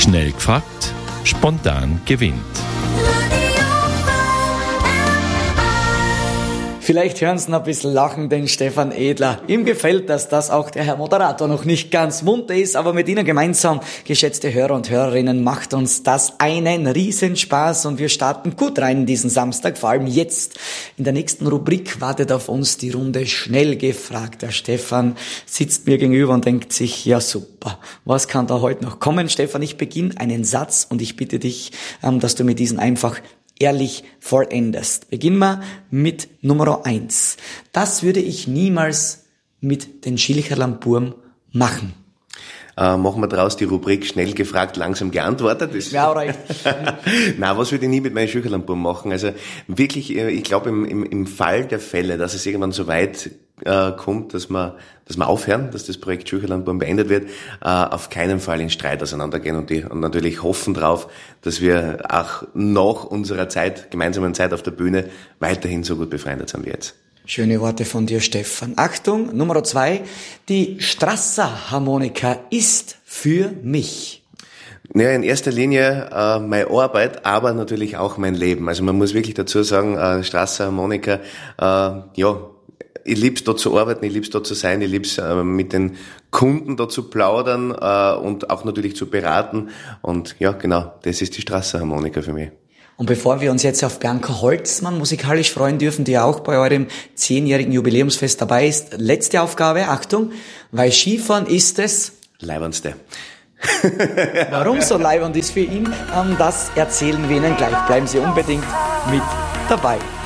Schnell gefragt, spontan gewinnt. Vielleicht hören Sie noch ein bisschen lachen, den Stefan Edler. Ihm gefällt dass auch der Herr Moderator noch nicht ganz munter ist, aber mit Ihnen gemeinsam, geschätzte Hörer und Hörerinnen, macht uns das einen Riesenspaß und wir starten gut rein in diesen Samstag, vor allem jetzt. In der nächsten Rubrik wartet auf uns die Runde Schnell gefragt. Der Stefan sitzt mir gegenüber und denkt sich, ja super, was kann da heute noch kommen? Stefan, ich beginne einen Satz und ich bitte dich, dass du mir diesen einfach ehrlich vollendest. Beginnen wir mit Nummer 1. Das würde ich niemals mit den Schilcherland Burm machen. Machen wir daraus die Rubrik Schnell gefragt, langsam geantwortet. Ja, recht. Nein, was würde ich nie mit meinen Schilcherland-Burm machen? Also wirklich, ich glaube im Fall der Fälle, dass es irgendwann so weit kommt, dass wir aufhören, dass das Projekt Schilcherland-Burm beendet wird, auf keinen Fall in Streit auseinandergehen und natürlich hoffen drauf, dass wir auch nach unserer gemeinsamen Zeit auf der Bühne weiterhin so gut befreundet sind wie jetzt. Schöne Worte von dir, Stefan. Achtung, Nummer 2. Die Strasser-Harmonika ist für mich. Ja, in erster Linie meine Arbeit, aber natürlich auch mein Leben. Also man muss wirklich dazu sagen, Strasser Harmonika, ich lieb's dort zu arbeiten, ich lieb's dort zu sein, ich lieb's mit den Kunden dort zu plaudern und auch natürlich zu beraten. Und ja, genau, das ist die Strasser Harmonika für mich. Und bevor wir uns jetzt auf Bianca Holzmann musikalisch freuen dürfen, die ja auch bei eurem 10-jährigen Jubiläumsfest dabei ist, letzte Aufgabe, Achtung, weil Skifahren ist es Leibendste. Warum so leibend ist für ihn, das erzählen wir Ihnen gleich. Bleiben Sie unbedingt mit dabei.